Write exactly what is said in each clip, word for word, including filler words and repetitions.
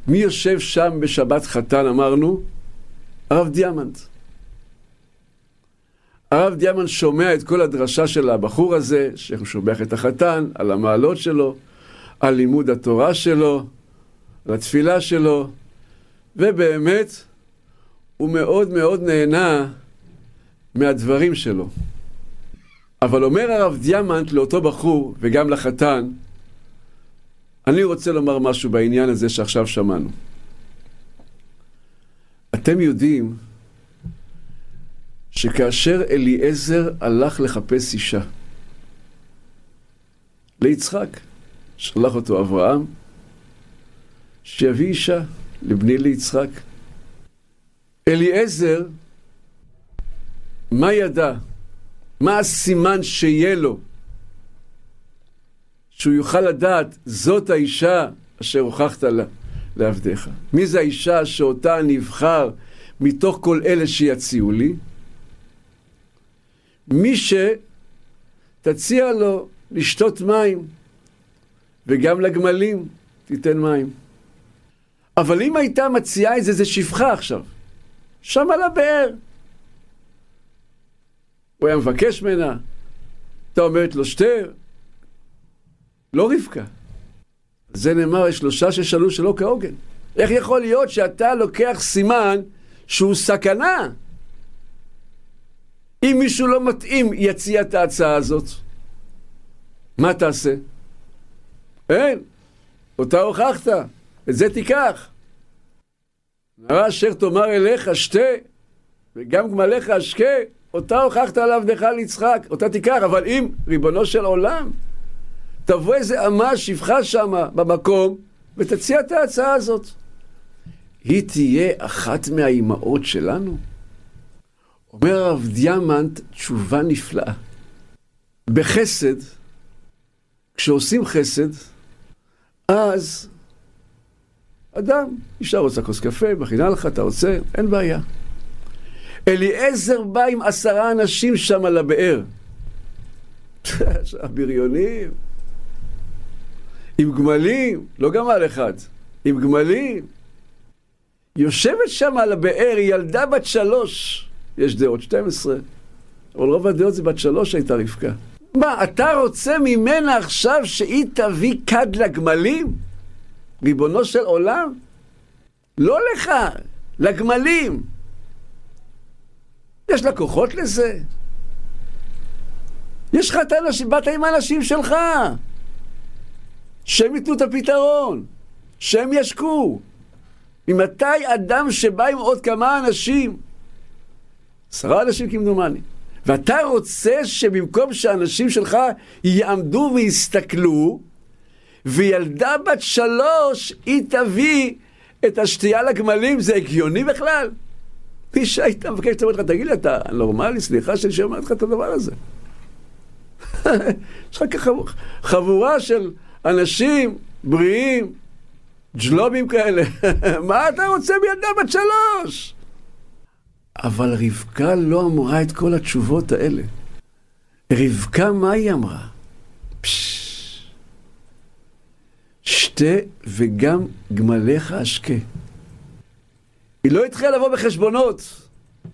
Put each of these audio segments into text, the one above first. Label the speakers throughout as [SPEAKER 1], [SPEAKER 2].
[SPEAKER 1] מי יושב שם בשבת חתן, אמרנו? הרב דיאמנט. הרב דיאמנט שומע את כל הדרשה של הבחור הזה, שהוא שומח את החתן, על המעלות שלו, על לימוד התורה שלו, על התפילה שלו, ובאמת הוא מאוד מאוד נהנה מהדברים שלו. אבל אומר הרב דיאמנט לאותו בחור וגם לחתן, אני רוצה לומר משהו בעניין הזה שעכשיו שמענו. אתם יודעים שכאשר אליעזר הלך לחפש אישה ליצחק, שלח אותו אברהם שיביא אישה לבני ליצחק. אליעזר, מה ידע? מה הסימן שיהיה לו? שהוא יוכל לדעת, זאת האישה אשר הוכחת לה, לעבדיך. מי זה האישה שאותה נבחר מתוך כל אלה שיציעו לי? מי שתציע לו לשתות מים, וגם לגמלים תיתן מים. אבל אם הייתה מציעה איזה, זה שפחה עכשיו, שם על הבאר. הוא היה מבקש ממנה, אתה אומרת לו שתר, לא רבקה. זה נאמר, יש שלושה ששאלו שלא כהוגן. איך יכול להיות שאתה לוקח סימן שהוא סכנה? אם מישהו לא מתאים יציע את ההצעה הזאת, מה תעשה? אין, אותה הוכחת, את זה תיקח. נראה אשר תאמר אליך שתה, וגם גמליך אשקה, אותה הוכחת על עבדך ליצחק, אותה תיקח. אבל אם ריבונו של עולם, תבוא איזה אמה שפחה שמה במקום, ותציע את ההצעה הזאת. היא תהיה אחת מהאימהות שלנו? אומר הרב דיאמנט תשובה נפלאה. בחסד, כשעושים חסד, אז אדם, אישה רוצה כוס קפה, מכינה לך, אתה רוצה, אין בעיה. אליעזר בא עם עשרה אנשים שם על הבאר. הבריונים. עם גמלים, לא גמל אחד, עם גמלים. יושבת שם על הבאר, היא ילדה בת שלוש. יש דעות שתים עשרה, אבל רוב הדעות זה בת שלוש הייתה רבקה. מה, אתה רוצה ממנה עכשיו שהיא תביא כד לגמלים? ריבונו של עולם? לא לך, לגמלים. יש לה כוחות לזה. יש לך את האנשים, באת עם האנשים שלך. שהם ייתנו את הפתרון. שהם ישקו. ממתי אדם שבא עם עוד כמה אנשים, עשרה אנשים כמדומני, ואתה רוצה שבמקום שהאנשים שלך יעמדו ויסתכלו, וילדה בת שלוש היא תביא את השתייה לגמלים, זה הגיוני בכלל? מי שהיית מבקש, תגיד לך, תגיד לי, אתה נורמלי, סליחה שאני שאומר לך את הדבר הזה. יש לך ככה חבורה של אנשים בריאים, ג'לובים כאלה. מה אתה רוצה מילדה בת שלוש? אבל רבקה לא אמרה את כל התשובות האלה. רבקה, מה היא אמרה? פש, שתה וגם גמליך אשקה. היא לא התחילה לבוא בחשבונות.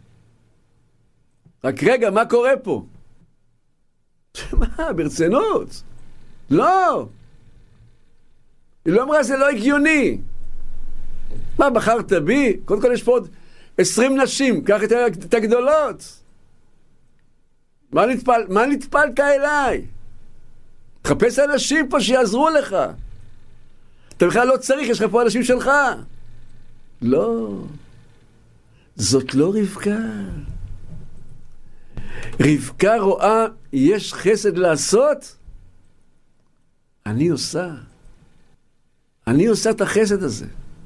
[SPEAKER 1] רק רגע, מה קורה פה? מה, ברצינות? לא. היא לא אמרה, זה לא הגיוני. מה, בחרת בי? קודם כל יש פה עוד עשרים נשים, קח את, את הגדולות. מה, נטפל, מה נטפלת אליי? תחפש אנשים פה שיעזרו לך. אתה בכלל לא צריך, יש לך פה אנשים שלך. לא. זאת לא רבקה. רבקה רואה, יש חסד לעשות? אני עושה. אני עושה את החסד הזה.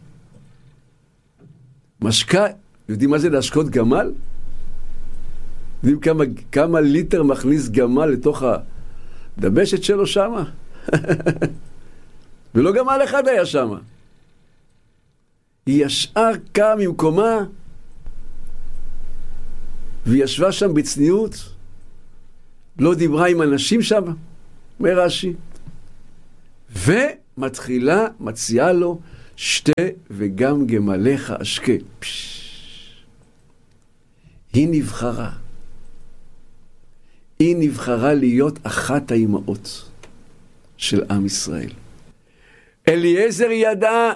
[SPEAKER 1] משקה, יודעים מה זה להשקות גמל? יודעים כמה, כמה ליטר מכניס גמל לתוך הדבשת שלו שמה? ולא גמל אחד היה שמה. היא ישר קם ממקומה, והיא ישבה שם בצניעות, לא דיברה עם אנשים שם, אומר רש"י, ומתחילה, מציעה לו שתה וגם גמליך אשקה. היא נבחרה. היא נבחרה להיות אחת האימהות של עם ישראל. אליעזר ידע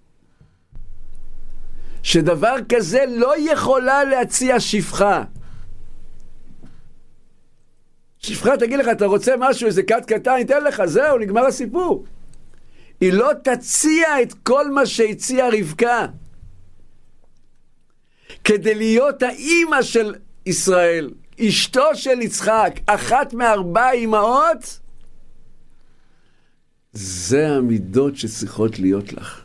[SPEAKER 1] שדבר כזה לא יכולה להציע שפחה. שפחה תגיד לך, אתה רוצה משהו, איזה קט קטן, ניתן לך, זהו, נגמר הסיפור. היא לא תציע את כל מה שהציעה רבקה. כדי להיות האימא של ישראל, אשתו של יצחק, אחת מארבע אימהות, זה המידות שצריכות להיות לך.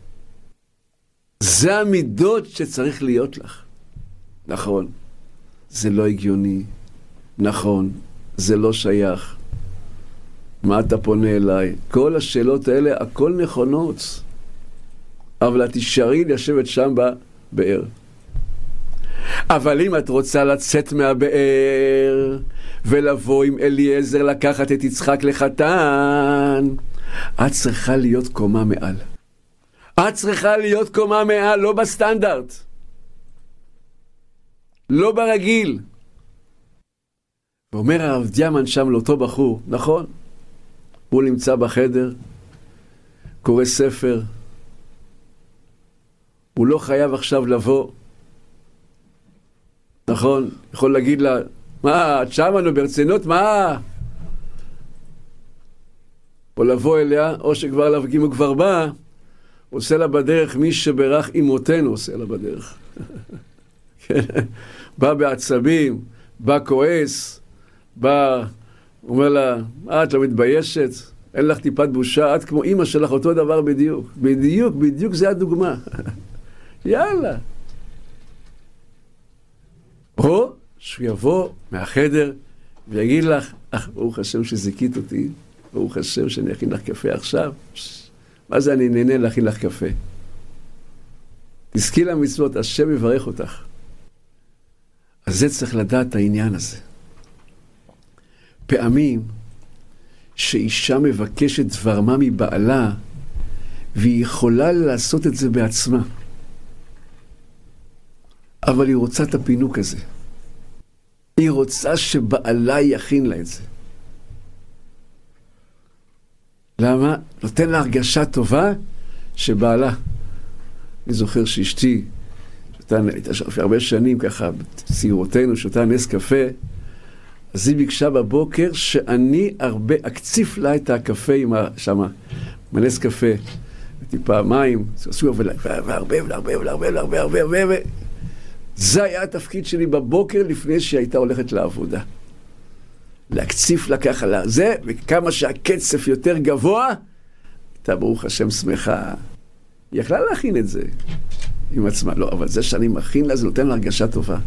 [SPEAKER 1] זה המידות שצריך להיות לך. נכון, זה לא הגיוני. נכון, זה לא שייך. מה אתה פונה אליי? כל השאלות האלה, הכל נכונות. אבל את תישארי לשבת שם בבאר. אבל אם את רוצה לצאת מהבאר ולבוא עם אליעזר לקחת את יצחק לחתן, את צריכה להיות קומה מעל. את צריכה להיות קומה מעל, לא בסטנדרט. לא ברגיל. ואומר הרב דיאמן שם לאותו בחור, נכון, הוא נמצא בחדר, קורא ספר, הוא לא חייב עכשיו לבוא, נכון, יכול להגיד לה, מה, את שמה נו ברצינות, מה? או לבוא אליה, או שכבר להבקים הוא כבר בא, עושה לה בדרך מי שברך אמותינו עושה לה בדרך. בא בעצבים, בא כועס, בא, אומר לה, את לא מתביישת, אין לך טיפת בושה, את כמו אמא שלך אותו דבר בדיוק. בדיוק, בדיוק זה הדוגמה. יאללה. או שהוא יבוא מהחדר ויגיד לך, אך, ברוך השם שזיקית אותי, ברוך השם שאני אכין לך קפה עכשיו. מה זה אני נהנה להכין לך קפה? תזכי למצוות, השם יברך אותך. אז זה צריך לדעת העניין הזה. פעמים שאישה מבקשת דבר מה מבעלה, והיא יכולה לעשות את זה בעצמה. אבל היא רוצה את הפינוק הזה. היא רוצה שבעלה יכין לה את זה. למה? נותן לה הרגשה טובה שבעלה. אני זוכר שאשתי, שאתה הייתה הרבה שנים ככה, בצעירותינו, שאתה נס קפה, אז היא ביקשה בבוקר שאני הרבה אקציף לה את הקפה עם שמה, מנס קפה, וטיפה מים, עשו והרבה והרבה והרבה והרבה והרבה והרבה. זה היה התפקיד שלי בבוקר לפני שהיא הייתה הולכת לעבודה. להקציף לה ככה לזה, וכמה שהקצף יותר גבוה, הייתה ברוך השם שמחה. היא יכלה להכין את זה עם עצמה. לא, אבל זה שאני מכין לה, זה נותן לה הרגשה טובה.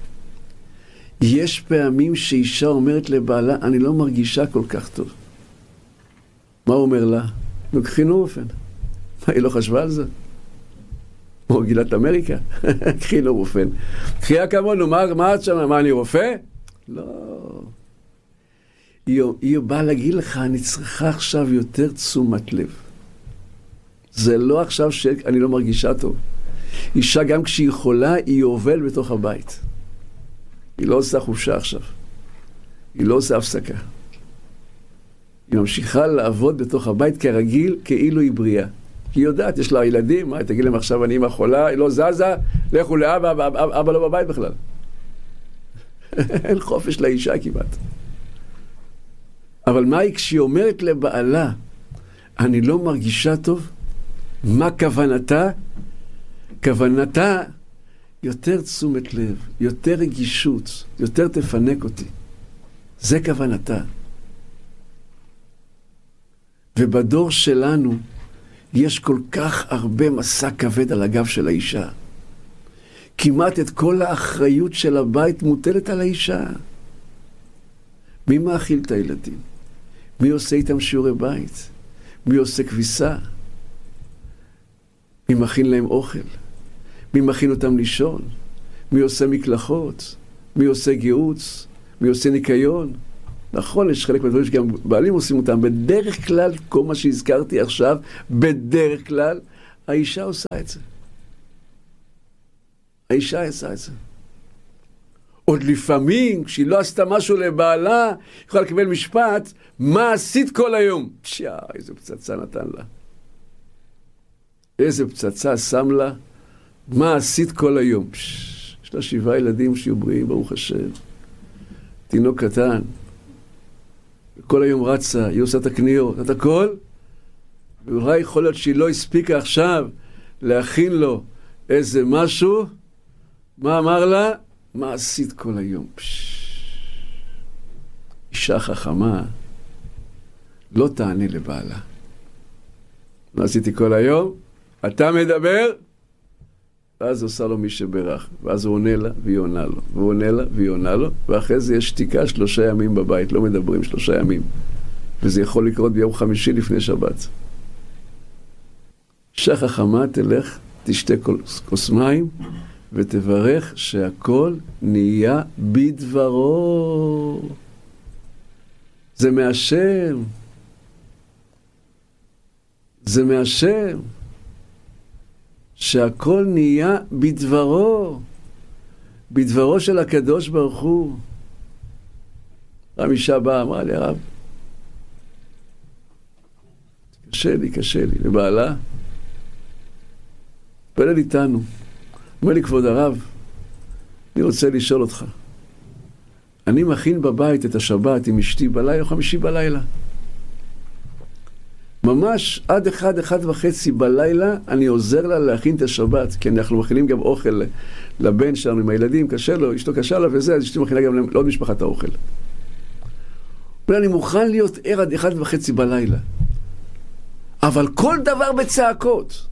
[SPEAKER 1] יש פעמים שאישה אומרת לבעלה, אני לא מרגישה כל כך טוב. מה הוא אומר לה? נוקחינו אופן. מה, היא לא חשבה על זה? או גילת אמריקה? קחי לו רופן. קחי כמונו, מה, מה את שם? מה, אני רופא? לא. היא, היא באה להגיד לך, אני צריכה עכשיו יותר תשומת לב. זה לא עכשיו שאני לא מרגישה טוב. אישה גם כשהיא חולה, היא עובד בתוך הבית. היא לא עושה חופשה עכשיו. היא לא עושה הפסקה. היא ממשיכה לעבוד בתוך הבית כרגיל, כאילו היא בריאה. היא יודעת, יש לה ילדים, מה, תגיד להם עכשיו אני אמא חולה, היא לא זזה, לכו לאבא, אבא, אבא, אבא לא בבית בכלל. אין חופש לאישה כמעט. אבל מה היא כשהיא אומרת לבעלה, אני לא מרגישה טוב? מה כוונתה? כוונתה יותר תשומת לב, יותר רגישות, יותר תפנק אותי. זה כוונתה. ובדור שלנו יש כל כך הרבה מסע כבד על הגב של האישה. כמעט את כל האחריות של הבית מוטלת על האישה. מי מאכיל את הילדים? מי עושה איתם שיעורי בית? מי עושה כביסה? מי מכין להם אוכל? מי מכין אותם לישון? מי עושה מקלחות? מי עושה גיהוץ? מי עושה ניקיון? נכון, יש חלק מהדברים שגם בעלים עושים אותם. בדרך כלל, כל מה שהזכרתי עכשיו, בדרך כלל, האישה עושה את זה. האישה עושה את זה. עוד לפעמים, כשהיא לא עשתה משהו לבעלה, היא יכולה לקבל משפט, מה עשית כל היום? פשיה, איזה פצצה נתן לה. איזה פצצה שם לה, מה עשית כל היום? פש, יש לה שבעה ילדים שיהיו בריאים, ברוך השם. תינוק קטן. כל היום רצה, היא עושה את הקניות, את הכל. ואולי יכול להיות שהיא לא הספיקה עכשיו להכין לו איזה משהו. מה אמר לה? מה עשית כל היום? פש... אישה חכמה לא תענה לבעלה. מה עשיתי כל היום? אתה מדבר? ואז עושה לו מי שברך. ואז הוא עונה לה והיא עונה לו. והוא עונה לה והיא עונה לו. ואחרי זה יש שתיקה שלושה ימים בבית. לא מדברים שלושה ימים. וזה יכול לקרות ביום חמישי לפני שבת. אישה חכמה תלך, תשתה כוס מים, ותברך שהכל נהיה בדברו. זה מהשם. זה מהשם. שהכל נהיה בדברו. בדברו של הקדוש ברוך הוא. אישה באה, אמרה לי, הרב, קשה לי, קשה לי. לבעלה, פלל איתנו. אומר לי, כבוד הרב, אני רוצה לשאול אותך. אני מכין בבית את השבת עם אשתי בלילה, חמישי בלילה. ממש עד אחד, אחד וחצי בלילה, אני עוזר לה להכין את השבת, כי אנחנו מכינים גם אוכל לבן שלנו עם הילדים, קשה לו, אשתו קשה לה וזה, אז אשתי מכינה גם לעוד משפחת האוכל. אבל אני מוכן להיות ער עד אחד וחצי בלילה. אבל כל דבר בצעקות.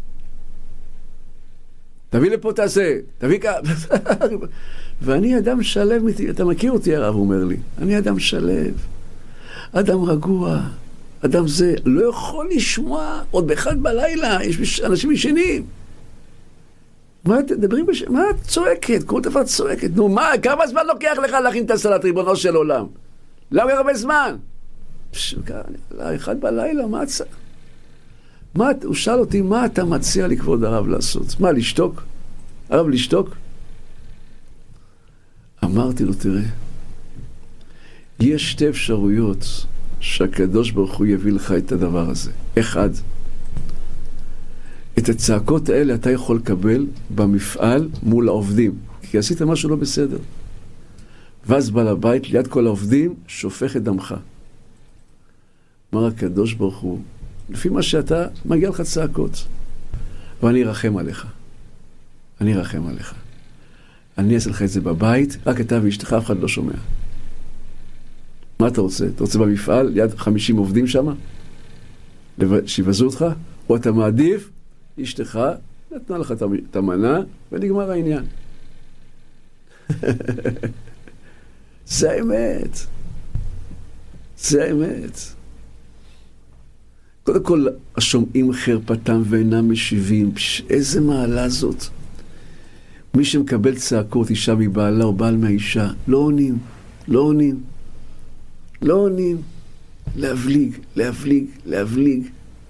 [SPEAKER 1] תביא לפה תעשה, תביא ככה. ואני אדם שלב, אתה מכיר אותי הרב, הוא אומר לי. אני אדם שלב, אדם רגוע, אדם זה, לא יכול לשמוע עוד באחד בלילה, יש אנשים ישנים. מה תדברים בש... מה את צועקת? כל דבר צועקת. נו מה, כמה זמן לוקח לך להכין את הסלט, ריבונו של עולם? למה הרבה זמן? אחד בלילה, מה הצע? מה, הוא שאל אותי, מה אתה מציע לי כבוד הרב לעשות? מה, לשתוק? הרב, לשתוק? אמרתי לו, תראה, יש שתי אפשרויות שהקדוש ברוך הוא יביא לך את הדבר הזה. אחד, את הצעקות האלה אתה יכול לקבל במפעל מול העובדים, כי עשית משהו לא בסדר. ואז בא לבית ליד כל העובדים, שופך את דמך. אמר הקדוש ברוך הוא, לפי מה שאתה, מגיע לך צעקות. ואני ארחם עליך. אני ארחם עליך. אני אעשה לך את זה בבית, רק אתה ואשתך, אף אחד לא שומע. מה אתה רוצה? אתה רוצה במפעל, ליד חמישים עובדים שם? שיבזו אותך? או אתה מעדיף, אשתך, נתנה לך את המנה, ונגמר העניין. זה האמת. זה האמת. קודם כל, השומעים חרפתם ואינם משיבים. פש, איזה מעלה זאת. מי שמקבל צעקות, אישה מבעלה או בעל מהאישה, לא עונים, לא עונים, לא עונים. להבליג, להבליג, להבליג.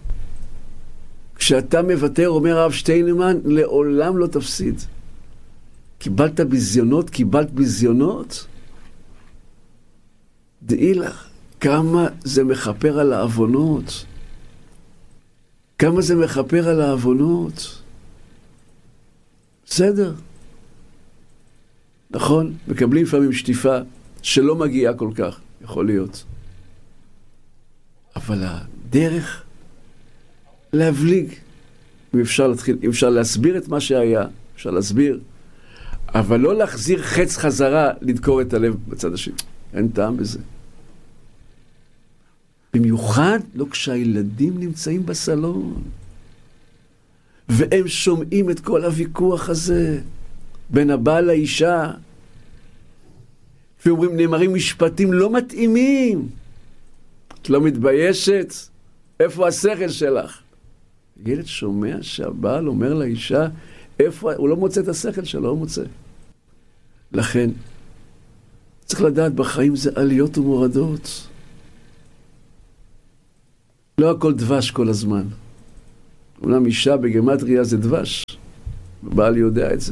[SPEAKER 1] כשאתה מוותר, אומר הרב שטיינמן, לעולם לא תפסיד. קיבלת בזיונות, קיבלת בזיונות. דעי לך, כמה זה מחפר על העוונות. כמה זה מחפר על העוונות. בסדר. נכון, מקבלים לפעמים שטיפה שלא מגיעה כל כך, יכול להיות. אבל הדרך להבליג, אם אפשר להתחיל, אם אפשר להסביר את מה שהיה, אפשר להסביר, אבל לא להחזיר חץ חזרה לדקור את הלב בצד השני. אין טעם בזה. במיוחד לא כשהילדים נמצאים בסלון, והם שומעים את כל הוויכוח הזה, בין הבעל לאישה, ואומרים, נאמרים משפטים לא מתאימים. את לא מתביישת? איפה השכל שלך? ילד שומע שהבעל אומר לאישה, איפה, הוא לא מוצא את השכל שלו, הוא מוצא. לכן, צריך לדעת, בחיים זה עליות ומורדות. לא הכל דבש כל הזמן. אומנם אישה בגמטריה זה דבש, בעלי יודע את זה.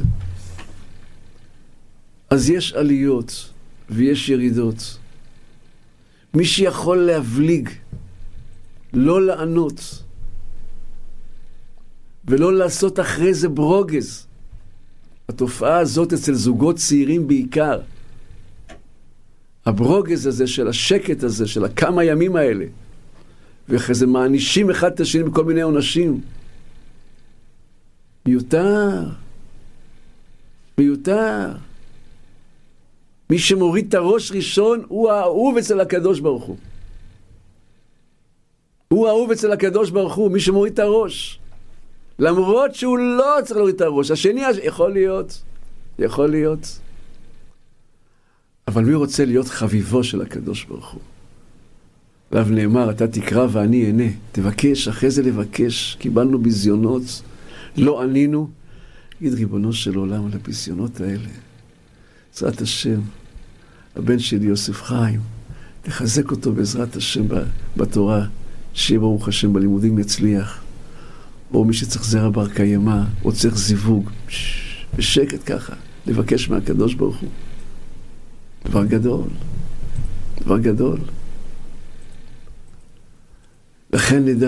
[SPEAKER 1] אז יש עליות ויש ירידות. מי שיכול להבליג, לא לענות, ולא לעשות אחרי זה ברוגז. התופעה הזאת אצל זוגות צעירים בעיקר. הברוגז הזה של השקט הזה, של הכמה ימים האלה, ואחרי זה מענישים אחד את השני בכל מיני עונשים. מיותר. מיותר. מי שמוריד את הראש ראשון הוא האהוב אצל הקדוש ברוך הוא. הוא האהוב אצל הקדוש ברוך הוא, מי שמוריד את הראש. למרות שהוא לא צריך להוריד את הראש. השני יכול להיות, יכול להיות. אבל מי רוצה להיות חביבו של הקדוש ברוך הוא? עליו נאמר, אתה תקרא ואני אענה. תבקש, אחרי זה לבקש. קיבלנו ביזיונות, לא ענינו. תגיד, ריבונו של עולם, על הביזיונות האלה. בעזרת השם, הבן שלי יוסף חיים, תחזק אותו בעזרת השם בתורה, שיהיה ברוך השם בלימודים יצליח. או מי שצריך זרע בר קיימא, או צריך זיווג, בשקט ככה, לבקש מהקדוש ברוך הוא. דבר גדול, דבר גדול. לכן נדע,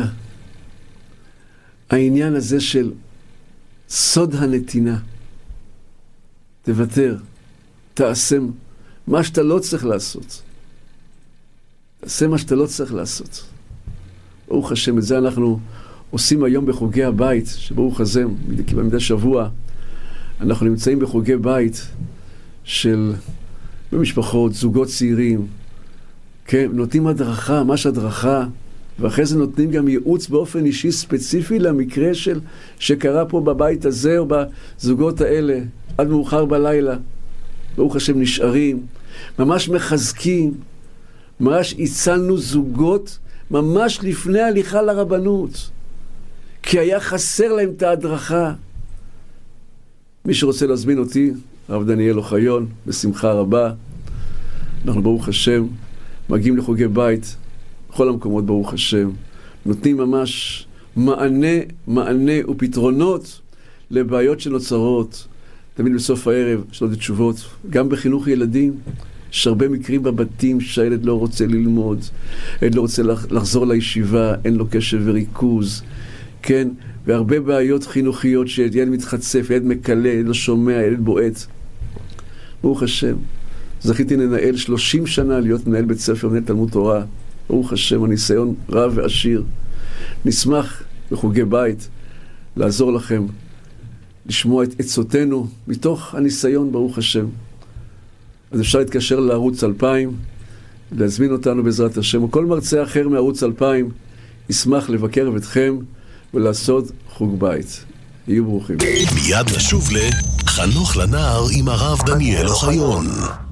[SPEAKER 1] העניין הזה של סוד הנתינה, תוותר, תעשה מה שאתה לא צריך לעשות. תעשה מה שאתה לא צריך לעשות. ברוך השם, את זה אנחנו עושים היום בחוגי הבית, שברוך השם, מדי שבוע, אנחנו נמצאים בחוגי בית של במשפחות, זוגות צעירים, כן, נותנים הדרכה, ממש הדרכה, ואחרי זה נותנים גם ייעוץ באופן אישי ספציפי למקרה של שקרה פה בבית הזה או בזוגות האלה, עד מאוחר בלילה. ברוך השם נשארים, ממש מחזקים, ממש הצלנו זוגות ממש לפני הליכה לרבנות, כי היה חסר להם את ההדרכה. מי שרוצה להזמין אותי, הרב דניאל אוחיון, בשמחה רבה. אנחנו ברוך השם מגיעים לחוגי בית בכל המקומות, ברוך השם, נותנים ממש מענה, מענה ופתרונות לבעיות שנוצרות. תמיד בסוף הערב יש לו תשובות, גם בחינוך ילדים. יש הרבה מקרים בבתים שהילד לא רוצה ללמוד, הילד לא רוצה לחזור לישיבה, אין לו קשב וריכוז, כן? והרבה בעיות חינוכיות שילד מתחצף, ילד מקלה, ילד לא שומע, ילד בועט. ברוך השם, זכיתי לנהל שלושים שנה להיות מנהל בית ספר, מנהל תלמוד תורה. ברוך השם, הניסיון רב ועשיר. נשמח בחוגי בית לעזור לכם, לשמוע את עצותינו מתוך הניסיון, ברוך השם. אז אפשר להתקשר לערוץ אלפיים, להזמין אותנו בעזרת השם, או כל מרצה אחר מערוץ אלפיים, ישמח לבקר אתכם ולעשות חוג בית. יהיו ברוכים.
[SPEAKER 2] מיד נשוב לחנוך לנער עם הרב דניאל אוחיון.